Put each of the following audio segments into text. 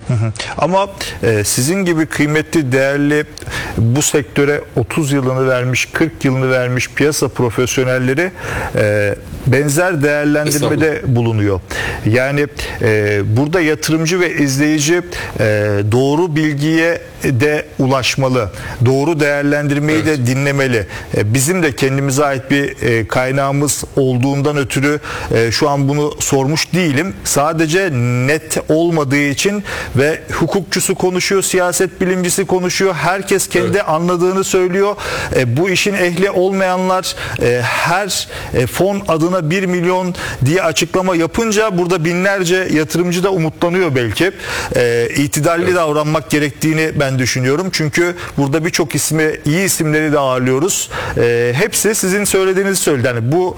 Ama sizin gibi kıymetli, değerli, bu sektöre 30 yılını vermiş, 40 yılını vermiş piyasa profesyonelleri benzer değerlendirmede bulunuyor. Yani burada yatırımcı ve izleyici doğru bilgiye de ulaşmalı. Doğru değerlendirmeyi de dinlemeli. Bizim de kendimize ait bir kaynağımız olduğundan ötürü şu an bunu sormuş değilim. Sadece net olmadığı için ve hukukçusu konuşuyor, siyaset bilimcisi konuşuyor. Herkes kendi anladığını söylüyor. Bu işin ehli olmayanlar her fon adına 1 milyon diye açıklama yapınca burada binlerce yatırımcı da umutlanıyor belki. İtidalli davranmak gerektiğini ben düşünüyorum. Çünkü burada birçok iyi isimleri de ağırlıyoruz. Hepsi sizin söylediğinizi söyledi. Yani bu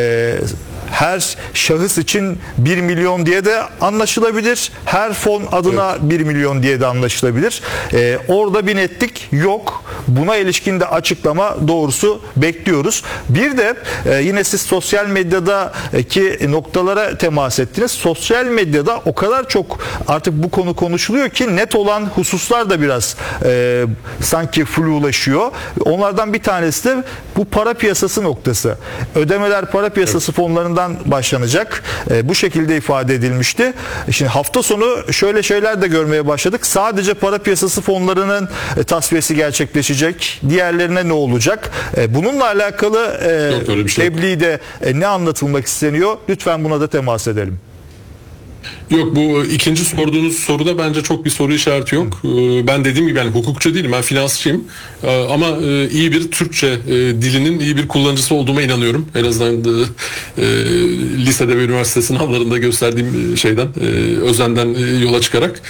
her şahıs için 1 milyon diye de anlaşılabilir. Her fon adına 1 milyon diye de anlaşılabilir. Orada bir netlik yok. Buna ilişkin de açıklama doğrusu bekliyoruz. Bir de yine siz sosyal medyadaki noktalara temas ettiniz. Sosyal medyada o kadar çok artık bu konu konuşuluyor ki net olan hususlar da biraz sanki flulaşıyor. Onlardan bir tanesi de bu para piyasası noktası. Ödemeler para piyasası fonlarından başlanacak. Bu şekilde ifade edilmişti. Şimdi hafta sonu şöyle şeyler de görmeye başladık. Sadece para piyasası fonlarının tasfiyesi gerçekleşecek. Diğerlerine ne olacak? Bununla alakalı tebliğde ne anlatılmak isteniyor? Lütfen buna da temas edelim. Yok, bu ikinci sorduğunuz soruda bence çok bir soru işareti yok. Ben dediğim gibi yani hukukçu değilim, ben finansçıyım. Ama iyi bir Türkçe dilinin iyi bir kullanıcısı olduğuma inanıyorum. En azından lisede ve üniversite sınavlarında gösterdiğim özenden yola çıkarak.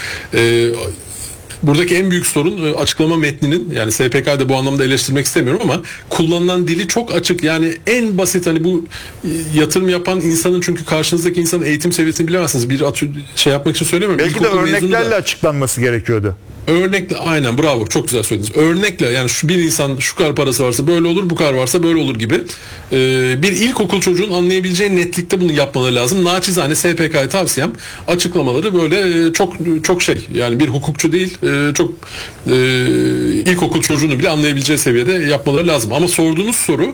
Buradaki en büyük sorun açıklama metninin, yani SPK'da bu anlamda eleştirmek istemiyorum ama kullanılan dili çok açık. Yani en basit, hani bu yatırım yapan insanın, çünkü karşınızdaki insanın eğitim seviyesini bilemezsiniz. Bir yapmak için söylemiyorum. Belki de örneklerle açıklanması gerekiyordu. Örnekle, aynen, bravo, çok güzel söylediniz. Örnekle, yani bir insan şu kadar parası varsa böyle olur, bu kadar varsa böyle olur gibi bir ilkokul çocuğun anlayabileceği netlikte bunu yapmaları lazım. Naçizane SPK'ya tavsiyem açıklamaları böyle çok yani bir hukukçu değil, çok ilkokul çocuğunu bile anlayabileceği seviyede yapmaları lazım. Ama sorduğunuz soru,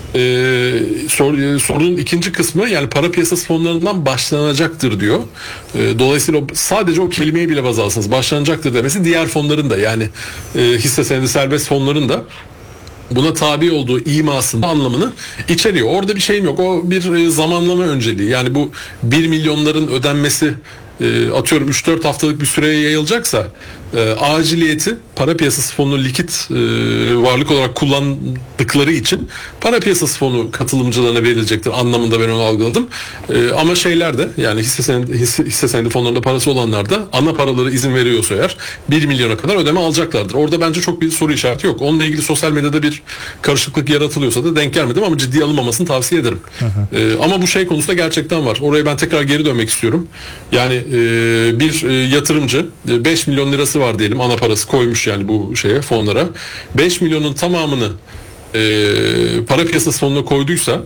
sorunun ikinci kısmı, yani para piyasası fonlarından başlanacaktır diyor. Dolayısıyla sadece o kelimeyi bile baz alsanız, başlanacaktır demesi diğer fonların da, yani hisse senedi serbest fonların da buna tabi olduğu imasında anlamını içeriyor. Orada bir şeyim yok. O bir zamanlama önceliği. Yani bu 1 milyonların ödenmesi atıyorum 3-4 haftalık bir süreye yayılacaksa aciliyeti para piyasası fonunu likit varlık olarak kullandıkları için para piyasası fonu katılımcılarına verilecektir anlamında ben onu algıladım. Ama şeyler de, yani hisse senedi fonlarında parası olanlar da ana paraları izin veriyorsa eğer 1 milyona kadar ödeme alacaklardır. Orada bence çok bir soru işareti yok. Onunla ilgili sosyal medyada bir karışıklık yaratılıyorsa da denk gelmedim ama ciddiye alınmamasını tavsiye ederim. Ama bu şey konusunda gerçekten var. Oraya ben tekrar geri dönmek istiyorum. Yani bir yatırımcı 5 milyon lirası var diyelim, ana parası koymuş yani bu fonlara. 5 milyonun tamamını para piyasası fonuna koyduysa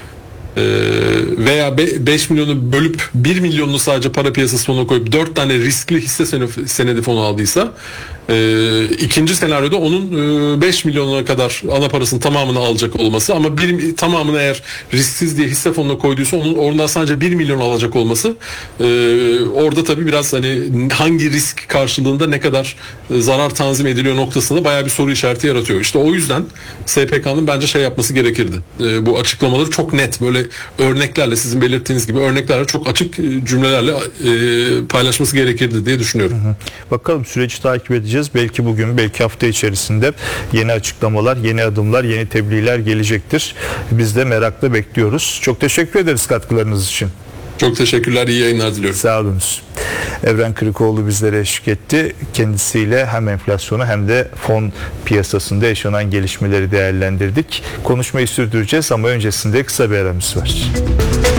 veya 5 milyonu bölüp 1 milyonunu sadece para piyasası fonuna koyup 4 tane riskli hisse senedi fonu aldıysa, ikinci senaryoda onun 5 milyona kadar ana parasının tamamını alacak olması, ama tamamını eğer risksiz diye hisse fonuna koyduysa onun oradan sadece 1 milyon alacak olması, orada tabii biraz hani hangi risk karşılığında ne kadar zarar tanzim ediliyor noktasında bayağı bir soru işareti yaratıyor. İşte o yüzden SPK'nın bence yapması gerekirdi. Bu açıklamaları çok net, böyle örneklerle, sizin belirttiğiniz gibi örneklerle, çok açık cümlelerle paylaşması gerekirdi diye düşünüyorum. Bakalım, süreci takip edeceğiz. Belki bugün, belki hafta içerisinde yeni açıklamalar, yeni adımlar, yeni tebliğler gelecektir. Biz de merakla bekliyoruz. Çok teşekkür ederiz katkılarınız için. Çok teşekkürler, iyi yayınlar diliyorum. Sağ olunuz. Evren Kırıkoğlu bizlere eşlik etti. Kendisiyle hem enflasyonu hem de fon piyasasında yaşanan gelişmeleri değerlendirdik. Konuşmayı sürdüreceğiz ama öncesinde kısa bir aramız var.